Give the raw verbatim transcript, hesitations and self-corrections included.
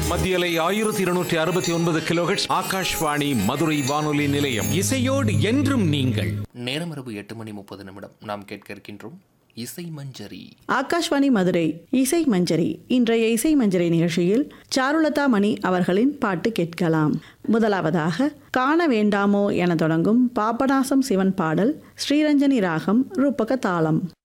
மத்தியலை ஆயிரத்தி இருநூற்றி அறுபத்தி ஒன்பது கிலோஹெர்ட்ஸ் ஆகாஷ்வாணி மதுரை வானொலி நிலையம். இசையோடு என்றும் நீங்கள். நேரம் இரவு எட்டு மணி முப்பது நிமிடம். நாம் கேட்க இருக்கின்றோம் இசை மஞ்சரி. ஆகாஷ்வாணி மதுரை இசை மஞ்சரி. இன்றைய இசை மஞ்சரி நிகழ்ச்சியில் சாருலதா மணி அவர்களின் பாட்டு கேட்கலாம். முதலாவதாக காண வேண்டாமோ என தொடங்கும் பாபநாசம் சிவன் பாடல், ஸ்ரீரஞ்சனி ராகம், ரூபக தாளம்.